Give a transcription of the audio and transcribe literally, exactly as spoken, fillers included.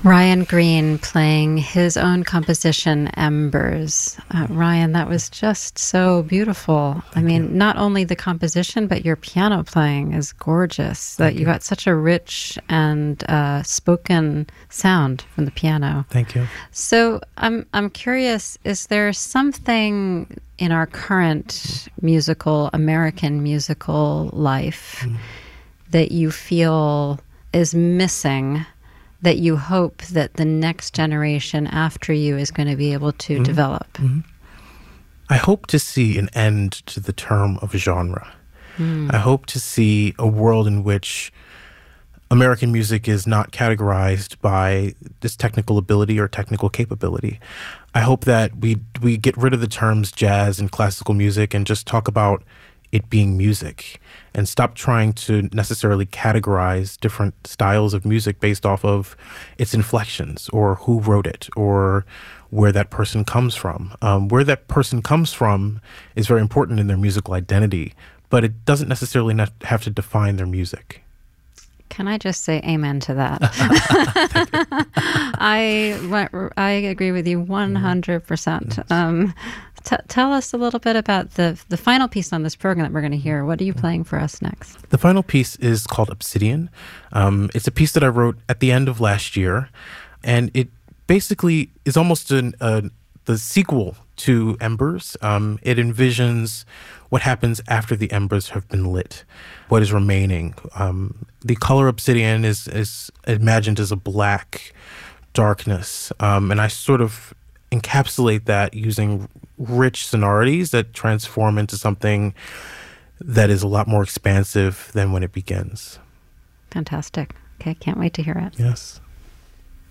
Ryan Green playing his own composition, Embers. Uh, Ryan, that was just so beautiful. Thank I mean, you. Not only the composition, but your piano playing is gorgeous. That you, you got such a rich and uh, spoken sound from the piano. Thank you. So I'm I'm curious, is there something in our current musical, American musical life mm. that you feel is missing, that you hope that the next generation after you is going to be able to mm-hmm. develop? Mm-hmm. I hope to see an end to the term of genre. Mm. I hope to see a world in which American music is not categorized by this technical ability or technical capability. I hope that we we get rid of the terms jazz and classical music and just talk about it being music, and stop trying to necessarily categorize different styles of music based off of its inflections or who wrote it or where that person comes from. Um, where that person comes from is very important in their musical identity, but it doesn't necessarily ne- have to define their music. Can I just say amen to that? I I agree with you one hundred percent. Um, T- tell us a little bit about the the final piece on this program that we're going to hear. What are you playing for us next? The final piece is called Obsidian. Um, it's a piece that I wrote at the end of last year, and it basically is almost an, uh, the sequel to Embers. Um, it envisions what happens after the embers have been lit, what is remaining. Um, the color obsidian is, is imagined as a black darkness, um, and I sort of encapsulate that using rich sonorities that transform into something that is a lot more expansive than when it begins. Fantastic. Okay, can't wait to hear it. Yes.